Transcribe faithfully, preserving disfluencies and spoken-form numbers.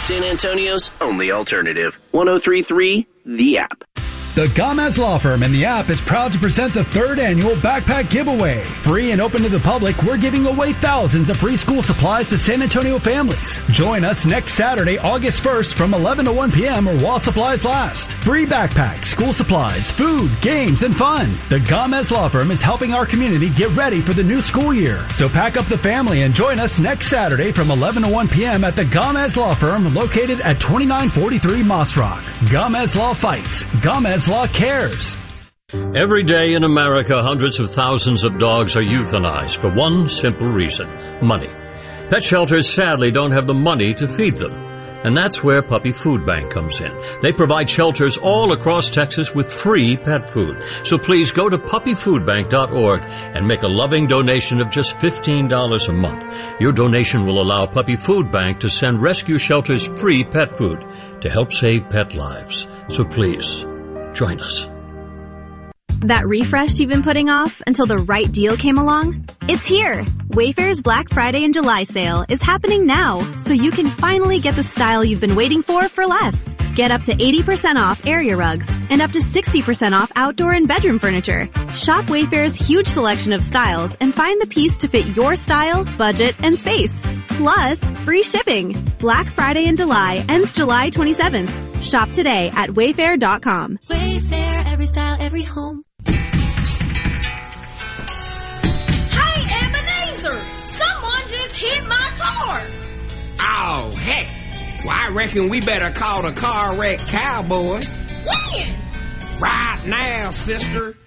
San Antonio's only alternative. one oh three point three The App. The Gomez Law Firm and the App is proud to present the third annual Backpack Giveaway. Free and open to the public, we're giving away thousands of free school supplies to San Antonio families. Join us next Saturday, August first from eleven to one p.m. or while supplies last. Free backpacks, school supplies, food, games, and fun. The Gomez Law Firm is helping our community get ready for the new school year. So pack up the family and join us next Saturday from eleven to one p.m. at the Gomez Law Firm located at twenty-nine forty-three Moss Rock. Gomez Law fights. Gomez Law cares. Every day in America, hundreds of thousands of dogs are euthanized for one simple reason: money. Pet shelters sadly don't have the money to feed them. And that's where Puppy Food Bank comes in. They provide shelters all across Texas with free pet food. So please go to puppy food bank dot org and make a loving donation of just fifteen dollars a month. Your donation will allow Puppy Food Bank to send rescue shelters free pet food to help save pet lives. So please, join us. That refresh you've been putting off until the right deal came along? It's here! Wayfair's Black Friday and July sale is happening now, so you can finally get the style you've been waiting for for less. Get up to eighty percent off area rugs and up to sixty percent off outdoor and bedroom furniture. Shop Wayfair's huge selection of styles and find the piece to fit your style, budget, and space. Plus, free shipping. Black Friday in July ends July twenty-seventh. Shop today at wayfair dot com. Wayfair, every style, every home. Hey, Ebenezer! Someone just hit my car! Oh, heck. Well, I reckon we better call the car wreck cowboy. When? Right now, sister.